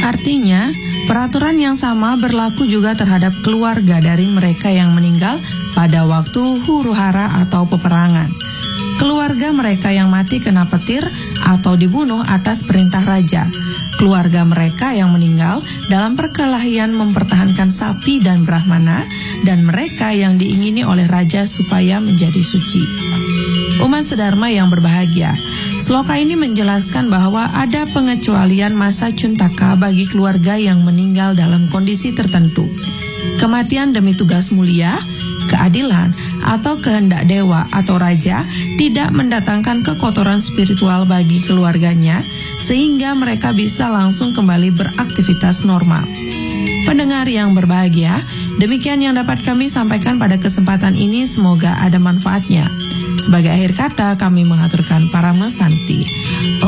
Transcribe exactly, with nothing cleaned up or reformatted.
Artinya, peraturan yang sama berlaku juga terhadap keluarga dari mereka yang meninggal pada waktu huru-hara atau peperangan. Keluarga mereka yang mati kena petir atau dibunuh atas perintah raja. Keluarga mereka yang meninggal dalam perkelahian mempertahankan sapi dan brahmana, dan mereka yang diingini oleh raja supaya menjadi suci. Umat sedharma yang berbahagia, sloka ini menjelaskan bahwa ada pengecualian masa cuntaka bagi keluarga yang meninggal dalam kondisi tertentu. Kematian demi tugas mulia, keadilan, atau kehendak dewa atau raja tidak mendatangkan kekotoran spiritual bagi keluarganya, sehingga mereka bisa langsung kembali beraktivitas normal. Pendengar yang berbahagia, demikian yang dapat kami sampaikan pada kesempatan ini, semoga ada manfaatnya. Sebagai akhir kata, kami mengaturkan para mesanti.